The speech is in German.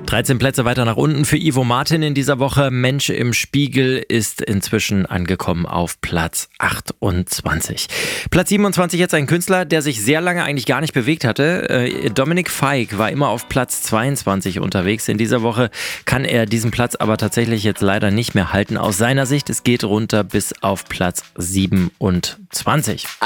13 Plätze weiter nach unten für Ivo Martin in dieser Woche. Mensch im Spiegel ist inzwischen angekommen auf Platz 28. Platz 27 jetzt ein Künstler, der sich sehr lange eigentlich gar nicht bewegt hatte. Dominik Feick war immer auf Platz 22 unterwegs. In dieser Woche kann er diesen Platz aber tatsächlich jetzt leider nicht mehr halten. Aus seiner Sicht, es geht runter bis auf Platz 27.